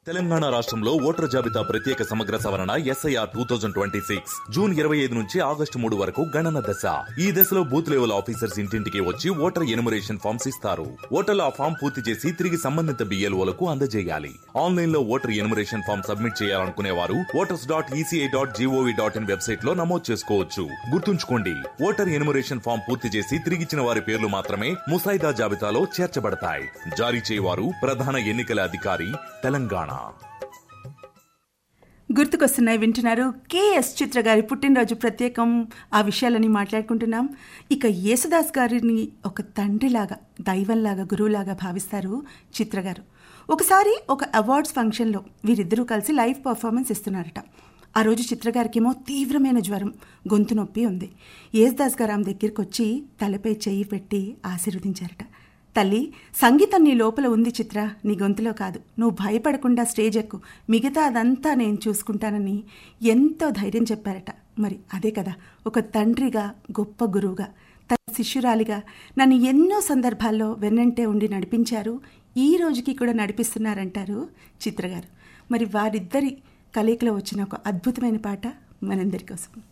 తెలంగాణ రాష్ట్రంలో ఓటర్ జాబితా ప్రత్యేక సమగ్ర సవరణ SIR 2026 జూన్ 25 నుంచి ఆగస్టు 3 వరకు గణన దశ. ఈ దశలో బూత్ లెవెల్ ఆఫీసర్స్ ఇంటింటికి వచ్చి ఓటర్ ఎనుమరేషన్ ఫామ్స్ ఇస్తారు. ఓటర్లు ఆ ఫామ్ పూర్తి చేసి తిరిగి సంబంధిత BLOలకు అందజేయాలి. ఆన్లైన్ లో ఓటర్ ఎనుమరేషన్ ఫామ్ సబ్మిట్ చేయాలనుకునే వారు voters.eci.gov.in వెబ్సైట్ లో నమోదు చేసుకోవచ్చు. గుర్తుంచుకోండి, ఓటర్ ఎనుమరేషన్ ఫామ్ పూర్తి చేసి తిరిగిచ్చిన వారి పేర్లు మాత్రమే ముసాయిదా జాబితాలో చేర్చబడతాయి. జారీ చేయవారు ప్రధాన ఎన్నికల అధికారి, తెలంగాణ. గుర్తుకొస్తున్నాయి వింటున్నారు. KS చిత్ర గారి పుట్టినరోజు ప్రత్యేకం. ఆ విషయాలని మాట్లాడుకుంటున్నాం. ఇక యేసుదాస్ గారిని ఒక తండ్రిలాగా, దైవంలాగా, గురువులాగా భావిస్తారు చిత్ర గారు. ఒకసారి ఒక అవార్డ్స్ ఫంక్షన్లో వీరిద్దరూ కలిసి లైవ్ పర్ఫార్మెన్స్ ఇస్తున్నారట. ఆ రోజు చిత్ర గారికేమో తీవ్రమైన జ్వరం, గొంతు నొప్పి ఉంది. యేసుదాస్ గారు ఆమె దగ్గరికి వచ్చి తలపై చెయ్యి పెట్టి ఆశీర్వదించారట. తల్లి, సంగీతం నీ లోపల ఉంది చిత్ర, నీ గొంతులో కాదు. నువ్వు భయపడకుండా స్టేజ్ ఎక్కు, మిగతా అదంతా నేను చూసుకుంటానని ఎంతో ధైర్యం చెప్పారట. మరి అదే కదా ఒక తండ్రిగా, గొప్ప గురువుగా, తన శిష్యురాలిగా నన్ను ఎన్నో సందర్భాల్లో వెన్నంటే ఉండి నడిపించారు. ఈ రోజుకి కూడా నడిపిస్తున్నారంటారు చిత్ర గారు. మరి వారిద్దరి కలయికలో వచ్చిన ఒక అద్భుతమైన పాట మనందరి కోసం.